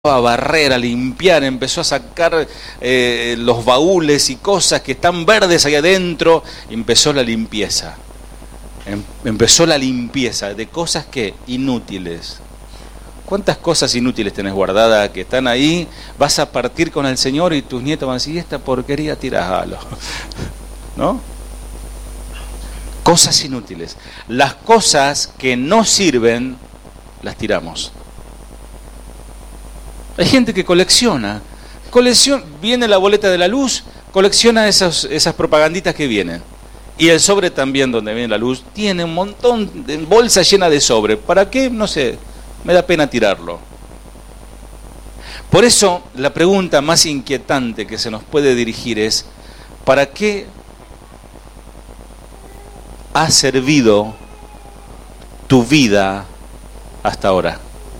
a barrer, a limpiar, empezó a sacar los baúles y cosas que están verdes ahí adentro, empezó la limpieza. Empezó la limpieza de cosas que inútiles. ¿Cuántas cosas inútiles tenés guardadas que están ahí? Vas a partir con el Señor y tus nietos van a decir, esta porquería tiralo, ¿no? Cosas inútiles. Las cosas que no sirven, las tiramos. Hay gente que colecciona, viene la boleta de la luz, colecciona esas propaganditas que vienen. Y el sobre también, donde viene la luz, tiene un montón de bolsa llena de sobre. ¿Para qué? No sé, me da pena tirarlo. Por eso, la pregunta más inquietante que se nos puede dirigir es, ¿para qué ha servido tu vida hasta ahora?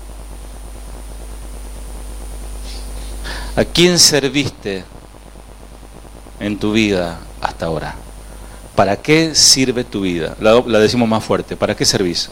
¿A quién serviste en tu vida hasta ahora? ¿Para qué sirve tu vida? La decimos más fuerte. ¿Para qué servís?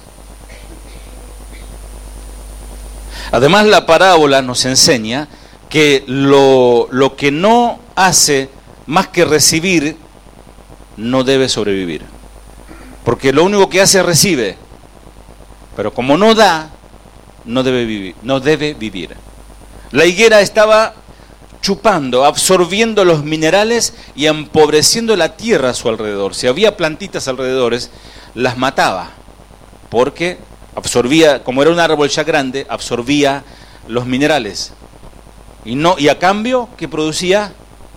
Además, la parábola nos enseña que lo que no hace más que recibir, no debe sobrevivir. Porque lo único que hace es recibe. Pero como no da, no debe vivir. La higuera estaba chupando, absorbiendo los minerales y empobreciendo la tierra a su alrededor. Si había plantitas alrededor, las mataba, porque absorbía, como era un árbol ya grande, absorbía los minerales. Y a cambio, ¿qué producía?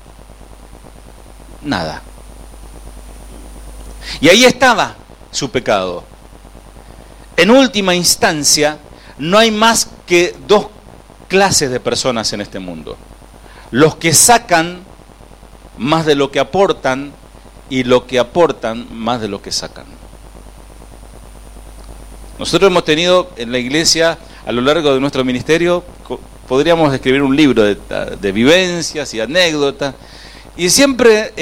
Nada. Y ahí estaba su pecado. En última instancia, no hay más que dos clases de personas en este mundo. Los que sacan más de lo que aportan y los que aportan más de lo que sacan. Nosotros hemos tenido en la iglesia, a lo largo de nuestro ministerio, podríamos escribir un libro de vivencias y anécdotas, y siempre,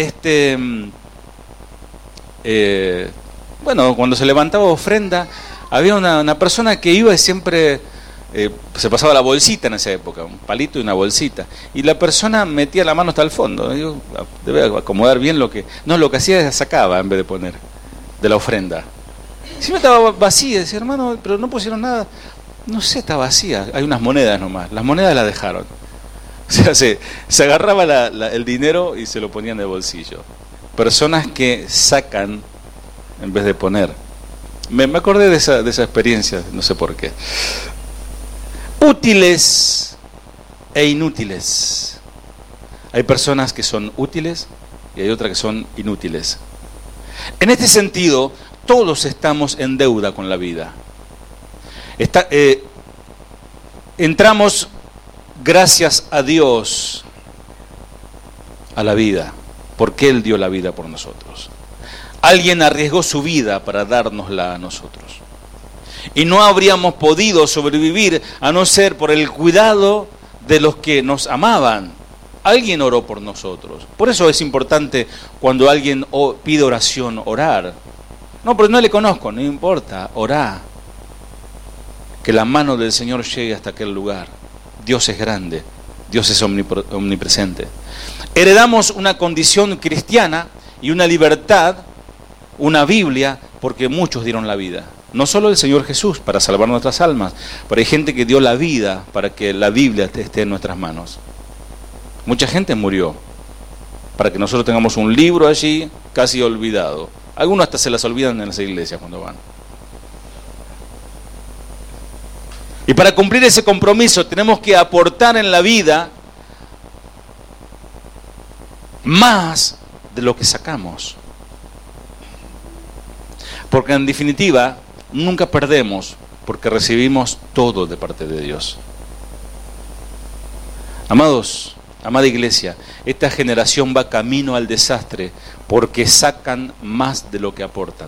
cuando se levantaba ofrenda, había una persona que iba y siempre... se pasaba la bolsita en esa época, un palito y una bolsita, y la persona metía la mano hasta el fondo. Yo, debe acomodar bien lo que hacía es sacaba en vez de poner de la ofrenda. Si no estaba vacía, decía, hermano, pero no pusieron nada. No sé, está vacía, hay unas monedas nomás, las monedas las dejaron. O sea, se agarraba el dinero y se lo ponían en el bolsillo. Personas que sacan en vez de poner. Me acordé de esa experiencia, no sé por qué. Útiles e inútiles. Hay personas que son útiles y hay otras que son inútiles. En este sentido, todos estamos en deuda con la vida. Entramos, gracias a Dios, a la vida, porque Él dio la vida por nosotros. Alguien arriesgó su vida para dárnosla a nosotros. Y no habríamos podido sobrevivir a no ser por el cuidado de los que nos amaban. Alguien oró por nosotros. Por eso es importante cuando alguien pide oración, orar. No, pero no le conozco, no importa, orá. Que la mano del Señor llegue hasta aquel lugar. Dios es grande, Dios es omnipresente. Heredamos una condición cristiana y una libertad, una Biblia, porque muchos dieron la vida. No solo el Señor Jesús para salvar nuestras almas, pero hay gente que dio la vida para que la Biblia esté en nuestras manos. Mucha gente murió para que nosotros tengamos un libro allí casi olvidado. Algunos hasta se las olvidan en las iglesias cuando van. Y para cumplir ese compromiso tenemos que aportar en la vida más de lo que sacamos. Porque en definitiva, nunca perdemos porque recibimos todo de parte de Dios. Amados, amada iglesia, esta generación va camino al desastre porque sacan más de lo que aportan.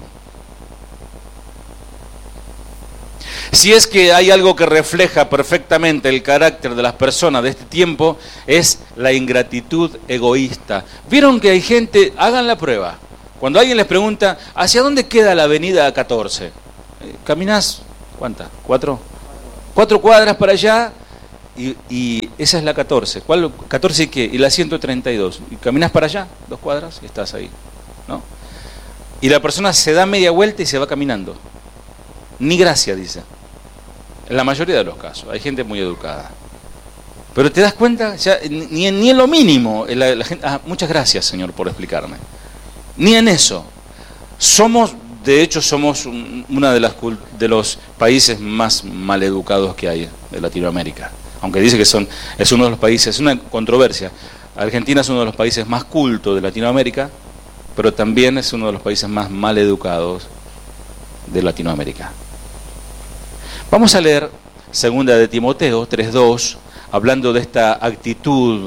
Si es que hay algo que refleja perfectamente el carácter de las personas de este tiempo, es la ingratitud egoísta. ¿Vieron que hay gente? Hagan la prueba. Cuando alguien les pregunta, ¿hacia dónde queda la avenida 14? Caminás, ¿cuántas? ¿4? 4 cuadras para allá y esa es la 14. ¿Cuál? ¿14 y qué? Y la 132. Y caminas para allá, 2 cuadras, y estás ahí, ¿no? Y la persona se da media vuelta y se va caminando. Ni gracia, dice. En la mayoría de los casos. Hay gente muy educada. Pero te das cuenta, ya, ni en lo mínimo, la gente, muchas gracias, Señor, por explicarme. Ni en eso. De hecho, somos uno de los países más maleducados que hay de Latinoamérica. Aunque dice que es uno de los países, es una controversia. Argentina es uno de los países más cultos de Latinoamérica, pero también es uno de los países más maleducados de Latinoamérica. Vamos a leer 2 de Timoteo 3:2, hablando de esta actitud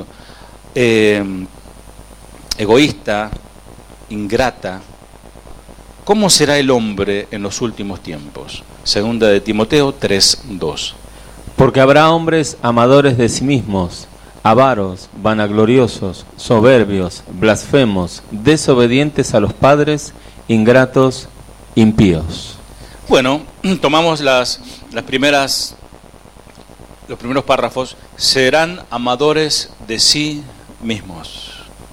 egoísta, ingrata. ¿Cómo será el hombre en los últimos tiempos? 2 de Timoteo 3:2. Porque habrá hombres amadores de sí mismos, avaros, vanagloriosos, soberbios, blasfemos, desobedientes a los padres, ingratos, impíos. Bueno, tomamos los primeros párrafos. Serán amadores de sí mismos,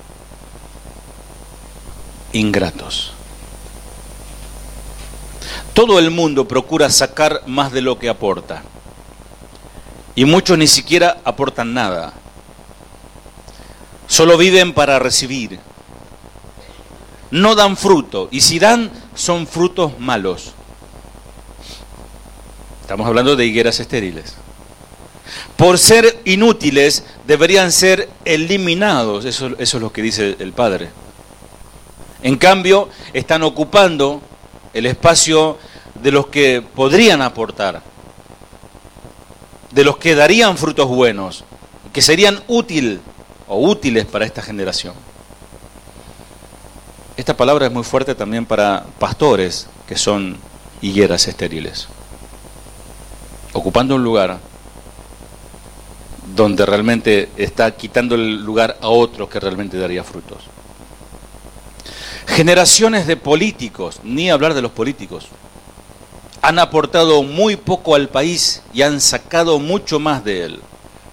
ingratos. Todo el mundo procura sacar más de lo que aporta, y muchos ni siquiera aportan nada. Solo viven para recibir. No dan fruto, y si dan, son frutos malos. Estamos hablando de higueras estériles. Por ser inútiles, deberían ser eliminados. Eso es lo que dice el Padre. En cambio, están ocupando el espacio de los que podrían aportar, de los que darían frutos buenos, que serían útiles para esta generación. Esta palabra es muy fuerte también para pastores que son higueras estériles, ocupando un lugar donde realmente está quitando el lugar a otros que realmente daría frutos. Generaciones de políticos, ni hablar de los políticos, han aportado muy poco al país y han sacado mucho más de él.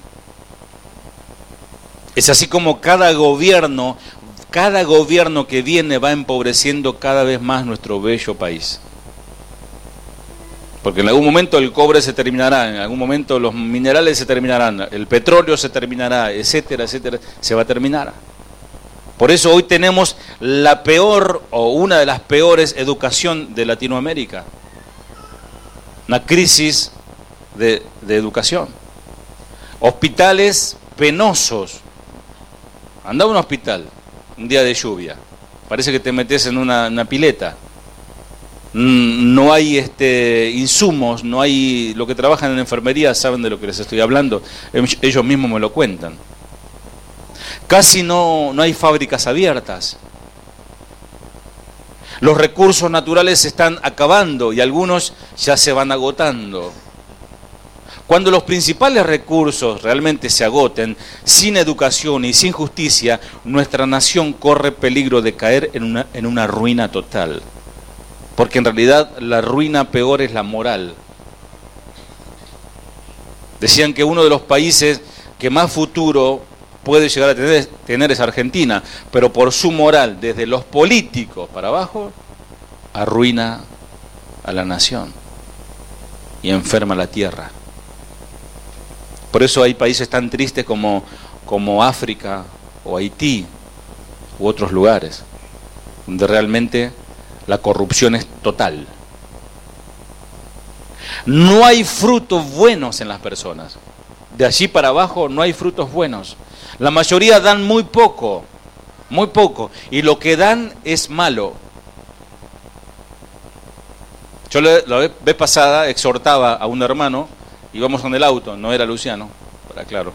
Es así como cada gobierno que viene va empobreciendo cada vez más nuestro bello país. Porque en algún momento el cobre se terminará, en algún momento los minerales se terminarán, el petróleo se terminará, etcétera, etcétera, se va a terminar. Por eso hoy tenemos la peor o una de las peores educación de Latinoamérica. Una crisis de educación. Hospitales penosos. Anda a un hospital un día de lluvia, parece que te metes en una pileta. No hay insumos, no hay. Los que trabajan en enfermería saben de lo que les estoy hablando, ellos mismos me lo cuentan. Casi no hay fábricas abiertas. Los recursos naturales se están acabando y algunos ya se van agotando. Cuando los principales recursos realmente se agoten, sin educación y sin justicia, nuestra nación corre peligro de caer en una ruina total. Porque en realidad la ruina peor es la moral. Decían que uno de los países que más futuro puede llegar a tener es Argentina, pero por su moral, desde los políticos para abajo, arruina a la nación y enferma la tierra. Por eso hay países tan tristes como África o Haití u otros lugares, donde realmente la corrupción es total. No hay frutos buenos en las personas. De allí para abajo no hay frutos buenos. La mayoría dan muy poco, y lo que dan es malo. Yo la vez pasada exhortaba a un hermano, íbamos con el auto, no era Luciano, para claro.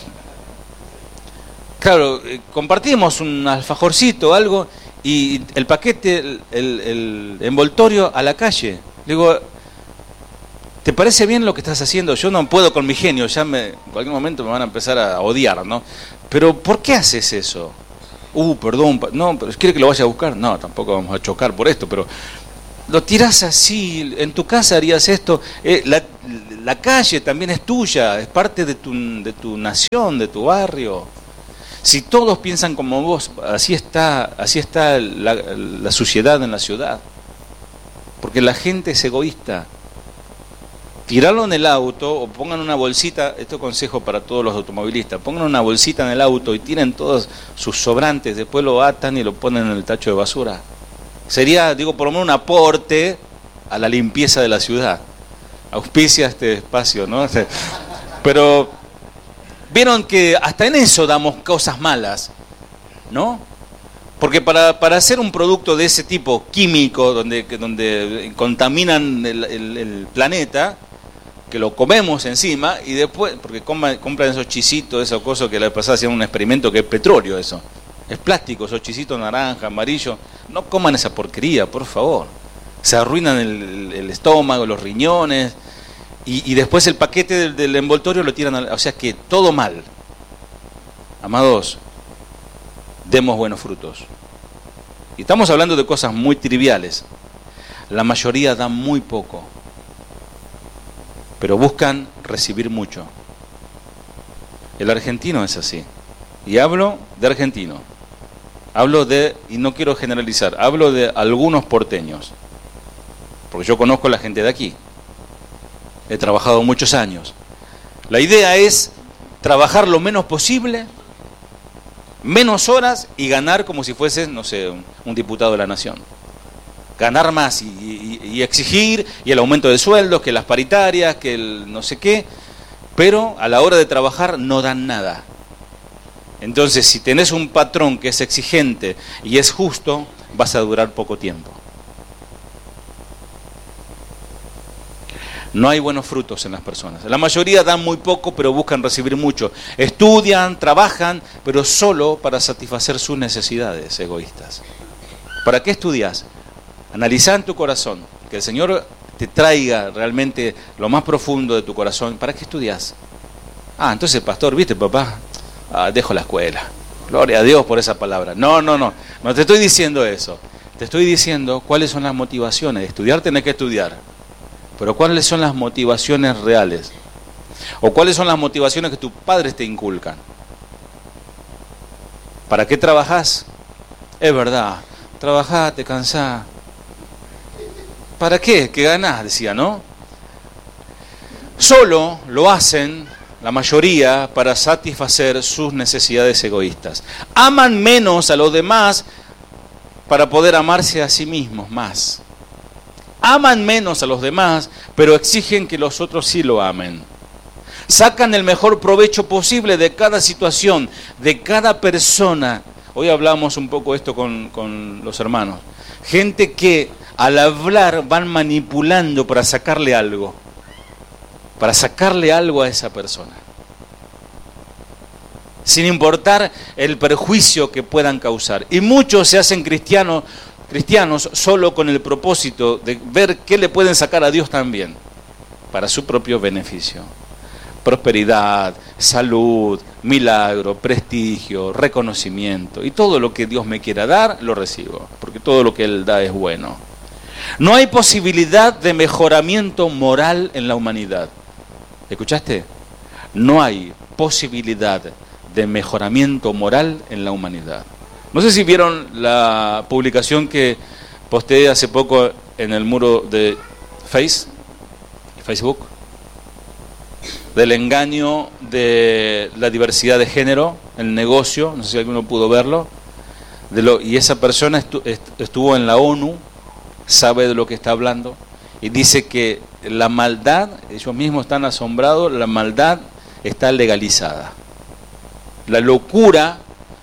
Claro, compartimos un alfajorcito, algo, y el paquete, el envoltorio a la calle. Le digo, ¿te parece bien lo que estás haciendo? Yo no puedo con mi genio, en cualquier momento me van a empezar a odiar, ¿no? Pero ¿por qué haces eso? Perdón, no, pero ¿quiere que lo vaya a buscar? No, tampoco vamos a chocar por esto, pero lo tirás así, en tu casa harías esto, la calle también es tuya, es parte de tu nación, de tu barrio. Si todos piensan como vos, así está la suciedad en la ciudad. Porque la gente es egoísta. Tirarlo en el auto o pongan una bolsita, esto es consejo para todos los automovilistas, pongan una bolsita en el auto y tiren todos sus sobrantes, después lo atan y lo ponen en el tacho de basura. Sería, por lo menos un aporte a la limpieza de la ciudad. Auspicia este espacio, ¿no? Pero vieron que hasta en eso damos cosas malas, ¿no? Porque para hacer un producto de ese tipo químico, donde contaminan el planeta, que lo comemos encima, y después, porque compran esos chisitos, esos cosas que la vez pasada hacían un experimento que es petróleo eso. Es plástico, esos chisitos naranja, amarillo. No coman esa porquería, por favor. Se arruinan el estómago, los riñones, y después el paquete del envoltorio lo tiran, o sea que todo mal. Amados, demos buenos frutos. Y estamos hablando de cosas muy triviales. La mayoría dan muy poco, pero buscan recibir mucho. El argentino es así. Y hablo de argentino. Y no quiero generalizar, hablo de algunos porteños. Porque yo conozco a la gente de aquí. He trabajado muchos años. La idea es trabajar lo menos posible, menos horas y ganar como si fuese, no sé, un diputado de la nación. Ganar más y exigir, y el aumento de sueldos, que las paritarias, que el no sé qué, pero a la hora de trabajar no dan nada. Entonces, si tenés un patrón que es exigente y es justo, vas a durar poco tiempo. No hay buenos frutos en las personas. La mayoría dan muy poco, pero buscan recibir mucho. Estudian, trabajan, pero solo para satisfacer sus necesidades egoístas. ¿Para qué estudias? Analizá en tu corazón, que el Señor te traiga realmente lo más profundo de tu corazón. ¿Para qué estudias? Entonces, pastor, ¿viste, papá? Dejo la escuela. Gloria a Dios por esa palabra. No te estoy diciendo eso. Te estoy diciendo cuáles son las motivaciones. Estudiar tenés que estudiar. Pero ¿cuáles son las motivaciones reales? ¿O cuáles son las motivaciones que tus padres te inculcan? ¿Para qué trabajás? Es verdad, trabajás, te cansás. ¿Para qué? ¿Qué ganás? Decía, ¿no? Solo lo hacen, la mayoría, para satisfacer sus necesidades egoístas. Aman menos a los demás para poder amarse a sí mismos más. Aman menos a los demás, pero exigen que los otros sí lo amen. Sacan el mejor provecho posible de cada situación, de cada persona. Hoy hablamos un poco esto con los hermanos. Gente que al hablar van manipulando para sacarle algo a esa persona. Sin importar el perjuicio que puedan causar. Y muchos se hacen cristianos solo con el propósito de ver qué le pueden sacar a Dios también, para su propio beneficio. Prosperidad, salud, milagro, prestigio, reconocimiento, y todo lo que Dios me quiera dar, lo recibo, porque todo lo que Él da es bueno. No hay posibilidad de mejoramiento moral en la humanidad. ¿Escuchaste? No hay posibilidad de mejoramiento moral en la humanidad. No sé si vieron la publicación que posteé hace poco en el muro de Facebook, del engaño de la diversidad de género, el negocio, no sé si alguno pudo verlo, y esa persona estuvo en la ONU, sabe de lo que está hablando, y dice que la maldad, ellos mismos están asombrados, la maldad está legalizada. La locura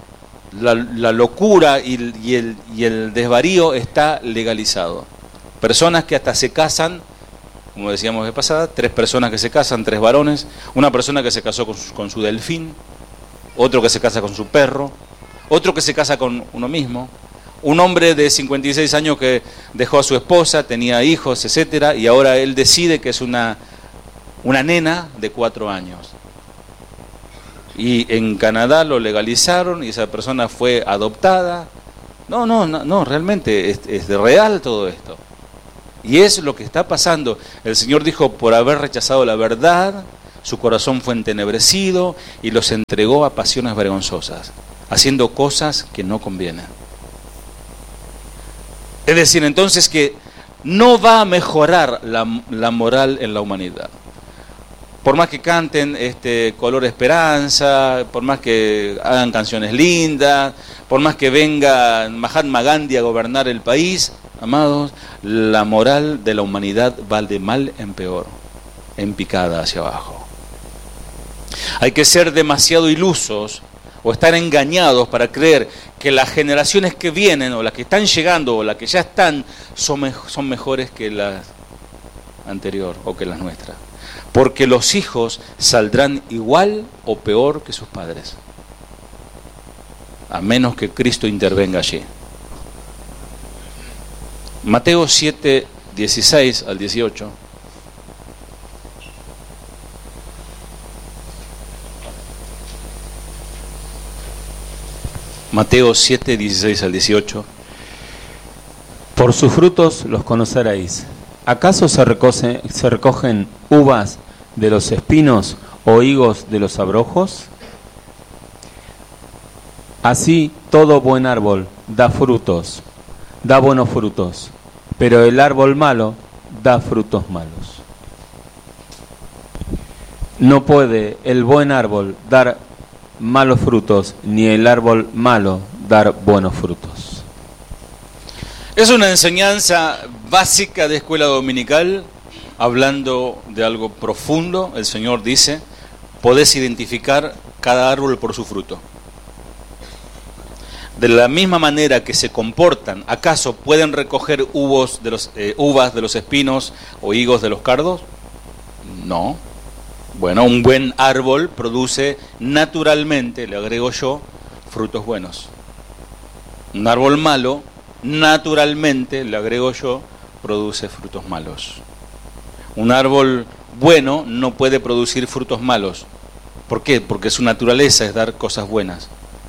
y el desvarío está legalizado. Personas que hasta se casan, como decíamos de pasada, 3 personas que se casan, 3 varones, una persona que se casó con su delfín, otro que se casa con su perro, otro que se casa con uno mismo, un hombre de 56 años que dejó a su esposa, tenía hijos, etcétera, y ahora él decide que es una nena de 4 años. Y en Canadá lo legalizaron y esa persona fue adoptada. No, realmente es real todo esto. Y es lo que está pasando. El Señor dijo, por haber rechazado la verdad, su corazón fue entenebrecido y los entregó a pasiones vergonzosas, haciendo cosas que no convienen. Es decir, entonces que no va a mejorar la moral en la humanidad. Por más que canten color esperanza, por más que hagan canciones lindas, por más que venga Mahatma Gandhi a gobernar el país, amados, la moral de la humanidad va de mal en peor, en picada hacia abajo. Hay que ser demasiado ilusos o estar engañados para creer que las generaciones que vienen o las que están llegando o las que ya están son mejores que las anteriores o que las nuestras. Porque los hijos saldrán igual o peor que sus padres, a menos que Cristo intervenga allí. Mateo 7, 16 al 18. Mateo 7, 16 al 18. Por sus frutos los conoceréis. ¿Acaso se recogen uvas de los espinos o higos de los abrojos? Así todo buen árbol da frutos, da buenos frutos, pero el árbol malo da frutos malos. No puede el buen árbol dar malos frutos, ni el árbol malo dar buenos frutos. Es una enseñanza básica de escuela dominical, hablando de algo profundo. El Señor dice, podés identificar cada árbol por su fruto. De la misma manera que se comportan, ¿acaso pueden recoger uvas de los espinos o higos de los cardos? No. Bueno, un buen árbol produce naturalmente, le agrego yo, frutos buenos. Un árbol malo, naturalmente, le agrego yo, produce frutos malos. Un árbol bueno no puede producir frutos malos. ¿Por qué? Porque su naturaleza es dar cosas buenas.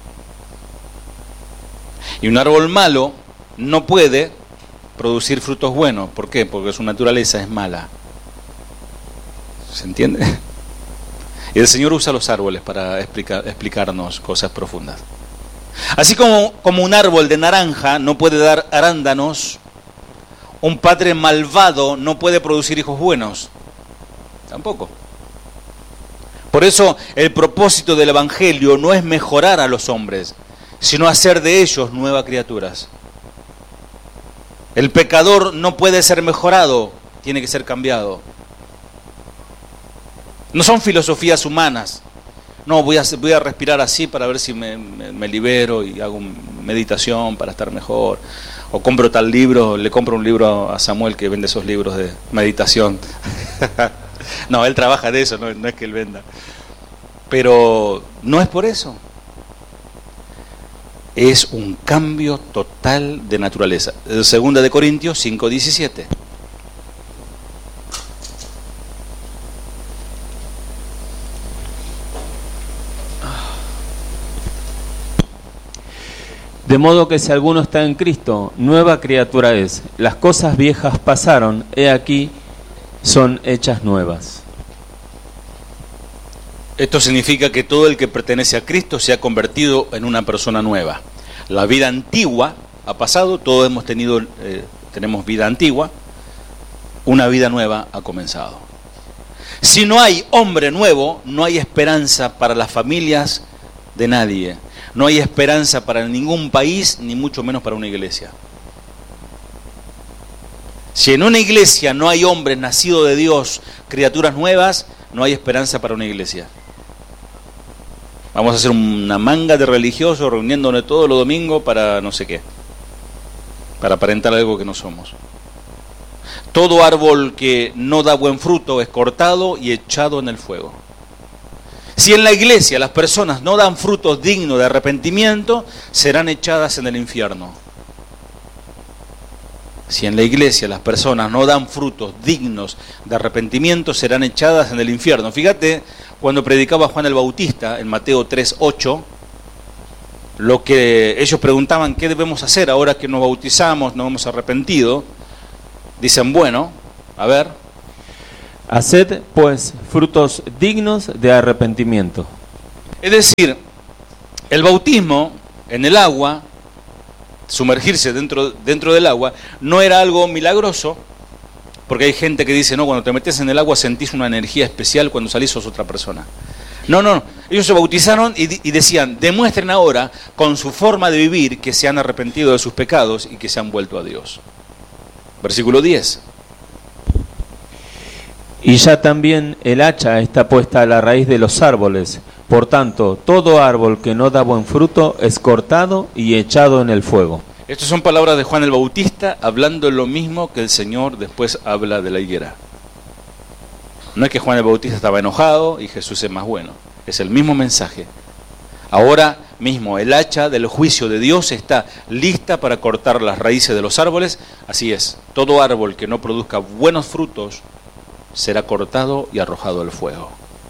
Y un árbol malo no puede producir frutos buenos. ¿Por qué? Porque su naturaleza es mala. ¿Se entiende? Y el Señor usa los árboles para explicarnos cosas profundas. Así como un árbol de naranja no puede dar arándanos, un padre malvado no puede producir hijos buenos. Tampoco. Por eso el propósito del Evangelio no es mejorar a los hombres, sino hacer de ellos nuevas criaturas. El pecador no puede ser mejorado, tiene que ser cambiado. No son filosofías humanas. No, voy a respirar así para ver si me libero y hago meditación para estar mejor. O compro tal libro, le compro un libro a Samuel que vende esos libros de meditación. No, él trabaja de eso, no es que él venda. Pero no es por eso. Es un cambio total de naturaleza. 2 de Corintios 5:17. De modo que si alguno está en Cristo, nueva criatura es. Las cosas viejas pasaron, he aquí, son hechas nuevas. Esto significa que todo el que pertenece a Cristo se ha convertido en una persona nueva. La vida antigua ha pasado, todos tenemos vida antigua, una vida nueva ha comenzado. Si no hay hombre nuevo, no hay esperanza para las familias de nadie. No hay esperanza para ningún país, ni mucho menos para una iglesia. Si en una iglesia no hay hombres nacidos de Dios, criaturas nuevas, no hay esperanza para una iglesia. Vamos a hacer una manga de religiosos reuniéndonos todos los domingos para no sé qué. Para aparentar algo que no somos. Todo árbol que no da buen fruto es cortado y echado en el fuego. Si en la iglesia las personas no dan frutos dignos de arrepentimiento, serán echadas en el infierno. Si en la iglesia las personas no dan frutos dignos de arrepentimiento, serán echadas en el infierno. Fíjate, cuando predicaba Juan el Bautista en Mateo 3:8, lo que ellos preguntaban, ¿qué debemos hacer ahora que nos bautizamos, nos hemos arrepentido? Dicen, bueno, a ver, haced pues frutos dignos de arrepentimiento. es decir, el bautismo en el agua, sumergirse dentro del agua, no era algo milagroso, porque hay gente que dice, no, cuando te metes en el agua sentís una energía especial, cuando salís sos otra persona. No, ellos se bautizaron y decían, demuestren ahora con su forma de vivir que se han arrepentido de sus pecados y que se han vuelto a Dios. Versículo 10. Y ya también el hacha está puesta a la raíz de los árboles. Por tanto, todo árbol que no da buen fruto es cortado y echado en el fuego. Estas son palabras de Juan el Bautista hablando lo mismo que el Señor después habla de la higuera. No es que Juan el Bautista estaba enojado y Jesús es más bueno. Es el mismo mensaje. Ahora mismo el hacha del juicio de Dios está lista para cortar las raíces de los árboles. Así es, todo árbol que no produzca buenos frutos será cortado y arrojado al fuego.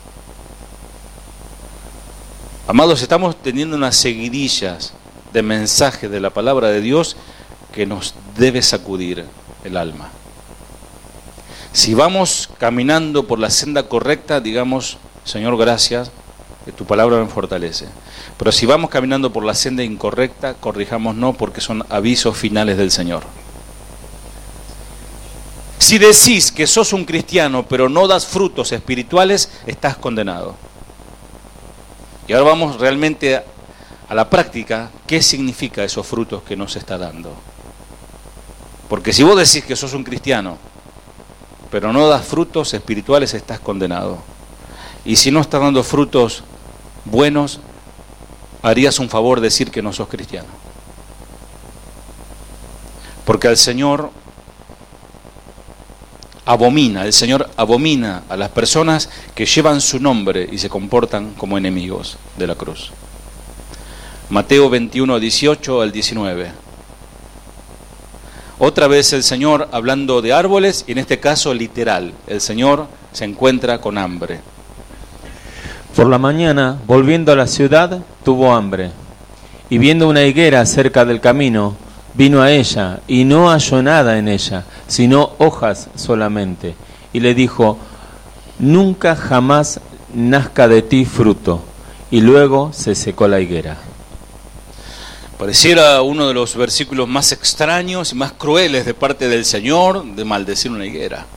Amados, estamos teniendo unas seguidillas de mensajes de la palabra de Dios que nos debe sacudir el alma. Si vamos caminando por la senda correcta, digamos, Señor, gracias, que tu palabra me fortalece. Pero si vamos caminando por la senda incorrecta, corrijámonos porque son avisos finales del Señor. Si decís que sos un cristiano pero no das frutos espirituales, estás condenado. Y ahora vamos realmente a la práctica, ¿qué significa esos frutos que no se está dando? Porque si vos decís que sos un cristiano pero no das frutos espirituales, estás condenado. Y si no estás dando frutos buenos, harías un favor decir que no sos cristiano. Porque el Señor abomina a las personas que llevan su nombre y se comportan como enemigos de la cruz. Mateo 21, 18 al 19. Otra vez el Señor hablando de árboles, y en este caso literal, el Señor se encuentra con hambre. Por la mañana, volviendo a la ciudad, tuvo hambre, y viendo una higuera cerca del camino, vino a ella, y no halló nada en ella, sino hojas solamente, y le dijo, nunca jamás nazca de ti fruto, y luego se secó la higuera. Pareciera uno de los versículos más extraños y más crueles de parte del Señor de maldecir una higuera.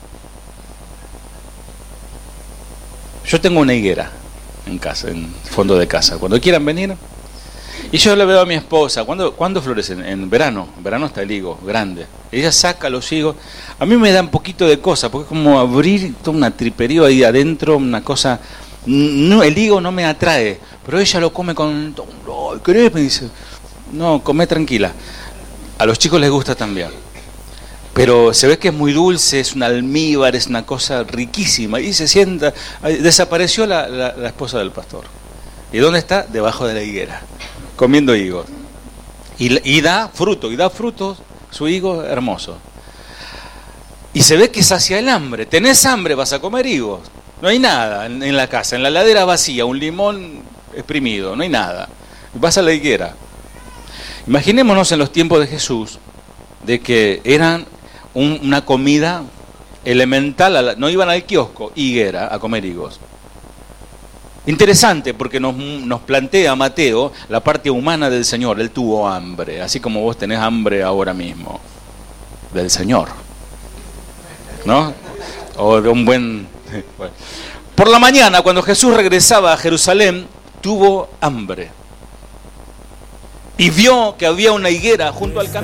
Yo tengo una higuera en casa, en fondo de casa. Cuando quieran venir, y yo le veo a mi esposa, ¿cuándo florecen? En verano. En verano está el higo grande. Ella saca los higos. A mí me da un poquito de cosa, porque es como abrir toda una tripería ahí adentro, una cosa. No, el higo no me atrae, pero ella lo come con. ¿Querés? Me dice. No, come tranquila. A los chicos les gusta también. Pero se ve que es muy dulce, es un almíbar, es una cosa riquísima. Y se sienta. Desapareció la esposa del pastor. ¿Y dónde está? Debajo de la higuera, comiendo higos. Y da frutos, su higo hermoso. Y se ve que sacia el hambre. Tenés hambre, vas a comer higos. No hay nada en la casa, en la heladera vacía, un limón exprimido, no hay nada. Vas a la higuera. Imaginémonos en los tiempos de Jesús, de que eran una comida elemental, no iban al kiosco, higuera, a comer higos. Interesante, porque nos plantea Mateo la parte humana del Señor. Él tuvo hambre, así como vos tenés hambre ahora mismo, del Señor, ¿no? O de un buen... Por la mañana, cuando Jesús regresaba a Jerusalén, tuvo hambre. Y vio que había una higuera junto al camino.